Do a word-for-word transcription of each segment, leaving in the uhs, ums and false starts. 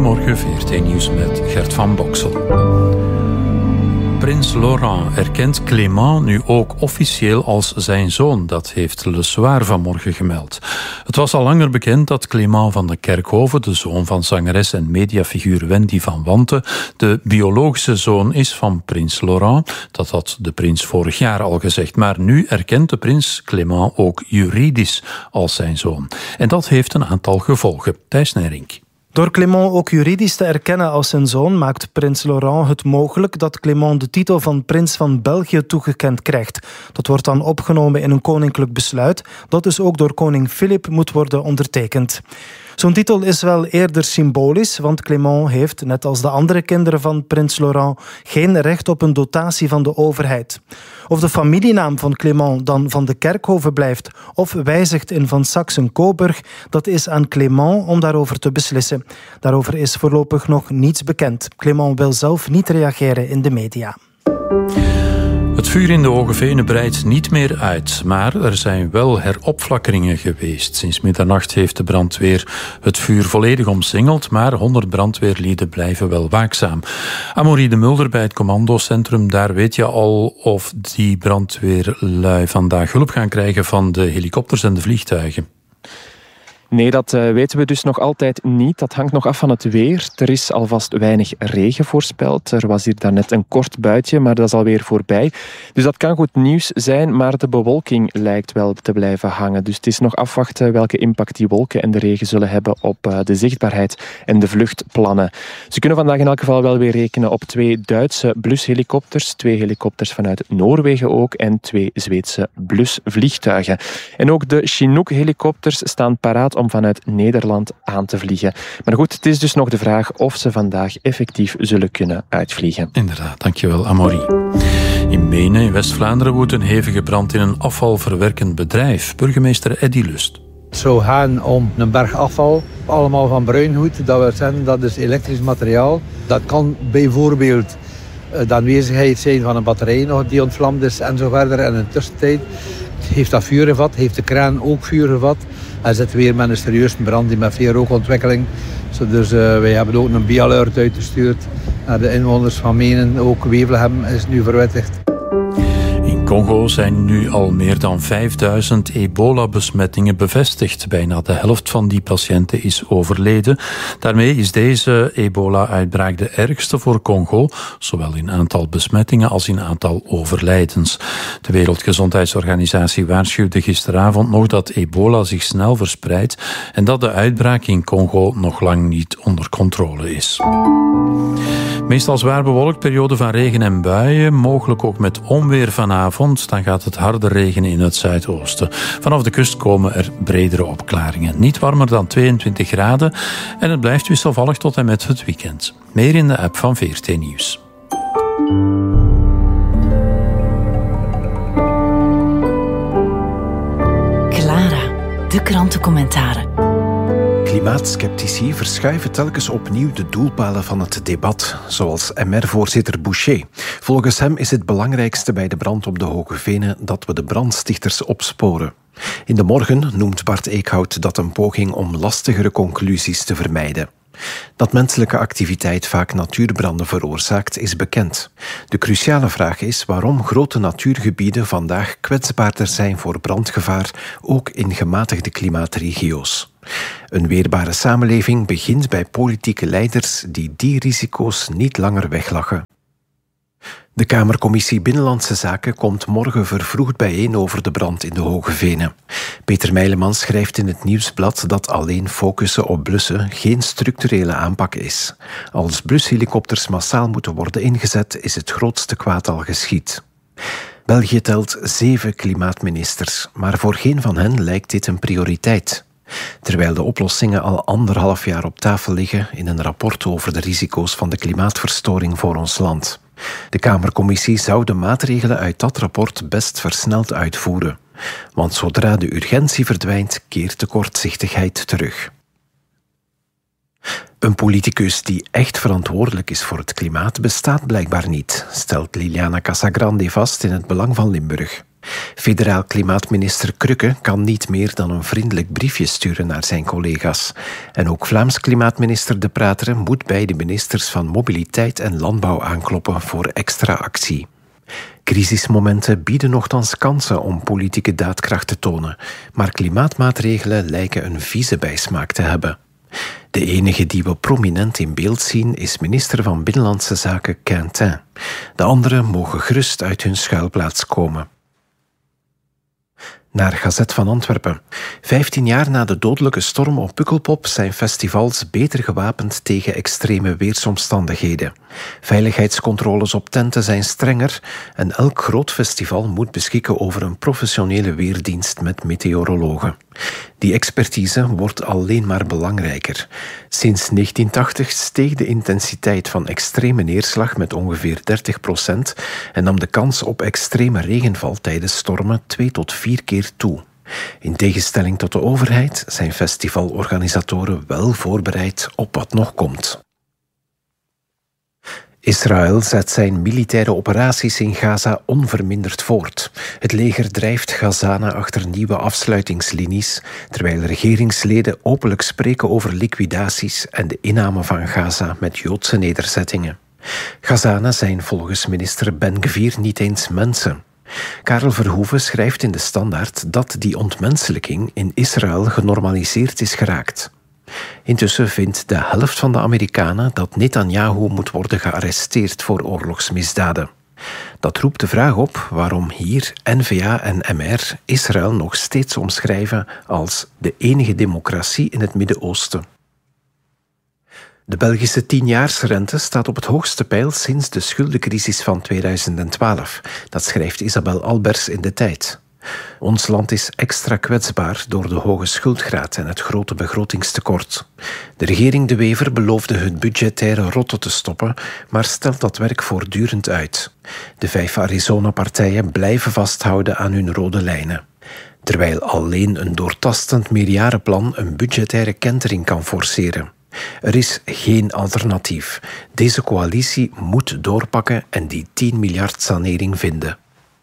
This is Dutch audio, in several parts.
Goedemorgen, V R T Nieuws met Gert van Boksel. Prins Laurent erkent Clément nu ook officieel als zijn zoon. Dat heeft Le Soir vanmorgen gemeld. Het was al langer bekend dat Clément van de Kerkhoven, de zoon van zangeres en mediafiguur Wendy van Wanten, de biologische zoon is van prins Laurent. Dat had de prins vorig jaar al gezegd. Maar nu erkent de prins Clément ook juridisch als zijn zoon. En dat heeft een aantal gevolgen. Thijs Nijrink. Door Clément ook juridisch te erkennen als zijn zoon maakt prins Laurent het mogelijk dat Clément de titel van prins van België toegekend krijgt. Dat wordt dan opgenomen in een koninklijk besluit, dat dus ook door koning Filip moet worden ondertekend. Zo'n titel is wel eerder symbolisch, want Clément heeft, net als de andere kinderen van prins Laurent, geen recht op een dotatie van de overheid. Of de familienaam van Clément dan van de Kerkhoven blijft of wijzigt in van Saxe-Coburg, dat is aan Clément om daarover te beslissen. Daarover is voorlopig nog niets bekend. Clément wil zelf niet reageren in de media. Het vuur in de Hoogevenen breidt niet meer uit, maar er zijn wel heropflakkeringen geweest. Sinds middernacht heeft de brandweer het vuur volledig omsingeld, maar honderd brandweerlieden blijven wel waakzaam. Amorie de Mulder bij het commandocentrum, daar weet je al of die brandweerlui vandaag hulp gaan krijgen van de helikopters en de vliegtuigen. Nee, dat uh, weten we dus nog altijd niet. Dat hangt nog af van het weer. Er is alvast weinig regen voorspeld. Er was hier daarnet een kort buitje, maar dat is alweer voorbij. Dus dat kan goed nieuws zijn, maar de bewolking lijkt wel te blijven hangen. Dus het is nog afwachten welke impact die wolken en de regen zullen hebben op uh, de zichtbaarheid en de vluchtplannen. Ze kunnen vandaag in elk geval wel weer rekenen op twee Duitse blushelikopters, twee helikopters vanuit Noorwegen ook en twee Zweedse blusvliegtuigen. En ook de Chinook-helikopters staan paraat om vanuit Nederland aan te vliegen. Maar goed, het is dus nog de vraag of ze vandaag effectief zullen kunnen uitvliegen. Inderdaad, dankjewel Amorie. In Menen in West-Vlaanderen woedt een hevige brand in een afvalverwerkend bedrijf. Burgemeester Eddy Lust. Het zou gaan om een berg afval, allemaal van bruingoed. Dat wil zeggen, dat is elektrisch materiaal. Dat kan bijvoorbeeld de aanwezigheid zijn van een batterij nog die ontvlamd is en zo verder. En in de tussentijd heeft dat vuur gevat, heeft de kraan ook vuur gevat. En zitten weer met een serieuze brand die met veel rookontwikkeling. Dus uh, wij hebben ook een B-alert uitgestuurd naar de inwoners van Menen. Ook Wevelgem is nu verwittigd. In Congo zijn nu al meer dan vijfduizend ebola-besmettingen bevestigd. Bijna de helft van die patiënten is overleden. Daarmee is deze ebola-uitbraak de ergste voor Congo, zowel in aantal besmettingen als in aantal overlijdens. De Wereldgezondheidsorganisatie waarschuwde gisteravond nog dat ebola zich snel verspreidt en dat de uitbraak in Congo nog lang niet onder controle is. Meestal zwaar bewolkt, periode van regen en buien, mogelijk ook met onweer vanavond. Dan gaat het harder regenen in het zuidoosten. Vanaf de kust komen er bredere opklaringen. Niet warmer dan tweeëntwintig graden en het blijft wisselvallig tot en met het weekend. Meer in de app van V R T Nieuws. Clara, de krantencommentaren. Klimaatskeptici verschuiven telkens opnieuw de doelpalen van het debat, zoals M R-voorzitter Boucher. Volgens hem is het belangrijkste bij de brand op de Hoogevenen dat we de brandstichters opsporen. In de Morgen noemt Bart Eekhout dat een poging om lastigere conclusies te vermijden. Dat menselijke activiteit vaak natuurbranden veroorzaakt is bekend. De cruciale vraag is waarom grote natuurgebieden vandaag kwetsbaarder zijn voor brandgevaar, ook in gematigde klimaatregio's. Een weerbare samenleving begint bij politieke leiders die die risico's niet langer weglachen. De Kamercommissie Binnenlandse Zaken komt morgen vervroegd bijeen over de brand in de Hoogevenen. Peter Meijlemans schrijft in het Nieuwsblad dat alleen focussen op blussen geen structurele aanpak is. Als blushelikopters massaal moeten worden ingezet, is het grootste kwaad al geschied. België telt zeven klimaatministers, maar voor geen van hen lijkt dit een prioriteit. Terwijl de oplossingen al anderhalf jaar op tafel liggen in een rapport over de risico's van de klimaatverstoring voor ons land. De Kamercommissie zou de maatregelen uit dat rapport best versneld uitvoeren. Want zodra de urgentie verdwijnt, keert de kortzichtigheid terug. Een politicus die echt verantwoordelijk is voor het klimaat bestaat blijkbaar niet, stelt Liliana Casagrande vast in Het Belang van Limburg. Federaal klimaatminister Krücke kan niet meer dan een vriendelijk briefje sturen naar zijn collega's. En ook Vlaams klimaatminister De Prateren moet bij de ministers van Mobiliteit en Landbouw aankloppen voor extra actie. Crisismomenten bieden nochtans kansen om politieke daadkracht te tonen, maar klimaatmaatregelen lijken een vieze bijsmaak te hebben. De enige die we prominent in beeld zien is minister van Binnenlandse Zaken Quintin. De anderen mogen gerust uit hun schuilplaats komen. Naar Gazet van Antwerpen. Vijftien jaar na de dodelijke storm op Pukkelpop zijn festivals beter gewapend tegen extreme weersomstandigheden. Veiligheidscontroles op tenten zijn strenger en elk groot festival moet beschikken over een professionele weerdienst met meteorologen. Die expertise wordt alleen maar belangrijker. Sinds negentien tachtig steeg de intensiteit van extreme neerslag met ongeveer dertig procent en nam de kans op extreme regenval tijdens stormen twee tot vier keer toe. In tegenstelling tot de overheid zijn festivalorganisatoren wel voorbereid op wat nog komt. Israël zet zijn militaire operaties in Gaza onverminderd voort. Het leger drijft Gazanen achter nieuwe afsluitingslinies, terwijl regeringsleden openlijk spreken over liquidaties en de inname van Gaza met Joodse nederzettingen. Gazanen zijn volgens minister Ben-Gvir niet eens mensen. Karel Verhoeven schrijft in de Standaard dat die ontmenselijking in Israël genormaliseerd is geraakt. Intussen vindt de helft van de Amerikanen dat Netanyahu moet worden gearresteerd voor oorlogsmisdaden. Dat roept de vraag op waarom hier N V A en M R Israël nog steeds omschrijven als de enige democratie in het Midden-Oosten. De Belgische tienjaarsrente staat op het hoogste peil sinds de schuldencrisis van tweeduizend twaalf. Dat schrijft Isabel Albers in De Tijd. Ons land is extra kwetsbaar door de hoge schuldgraad en het grote begrotingstekort. De regering De Wever beloofde het budgettaire rotte te stoppen, maar stelt dat werk voortdurend uit. De vijf Arizona-partijen blijven vasthouden aan hun rode lijnen. Terwijl alleen een doortastend meerjarenplan een budgettaire kentering kan forceren. Er is geen alternatief. Deze coalitie moet doorpakken en die tien miljard sanering vinden.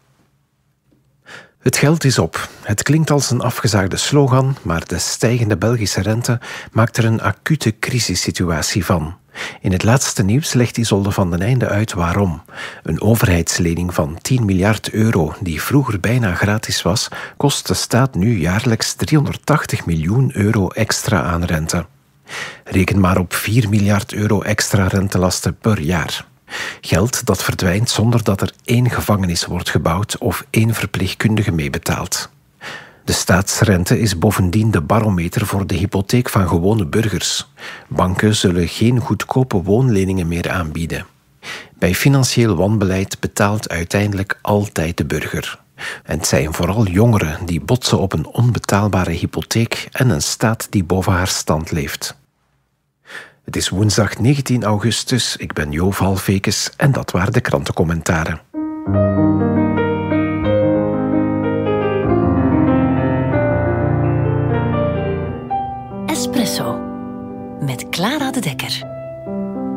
Het geld is op. Het klinkt als een afgezaagde slogan, maar de stijgende Belgische rente maakt er een acute crisissituatie van. In het laatste nieuws legt Isolde van den Einde uit waarom. Een overheidslening van tien miljard euro, die vroeger bijna gratis was, kost de staat nu jaarlijks driehonderdtachtig miljoen euro extra aan rente. Reken maar op vier miljard euro extra rentelasten per jaar. Geld dat verdwijnt zonder dat er één gevangenis wordt gebouwd of één verpleegkundige meebetaalt. De staatsrente is bovendien de barometer voor de hypotheek van gewone burgers. Banken zullen geen goedkope woonleningen meer aanbieden. Bij financieel wanbeleid betaalt uiteindelijk altijd de burger. En het zijn vooral jongeren die botsen op een onbetaalbare hypotheek en een staat die boven haar stand leeft. Het is woensdag negentien augustus, ik ben Jo Valfekes en dat waren de krantencommentaren. Espresso met Clara de Dekker.